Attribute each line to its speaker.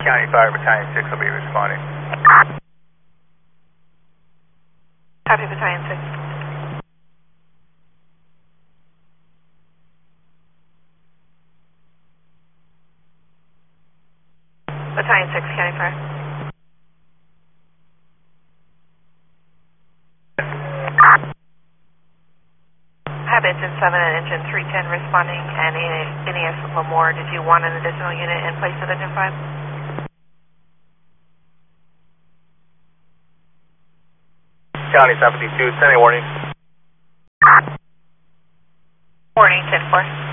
Speaker 1: County Fire Battalion 6 will be responding.
Speaker 2: Copy, Battalion 6. Battalion 6, County Fire. Have engine 7 and engine 310 responding, and NES Lemoore, did you want an additional unit in place of engine 5?
Speaker 1: County 72, sending warning.
Speaker 2: Warning, 10-4.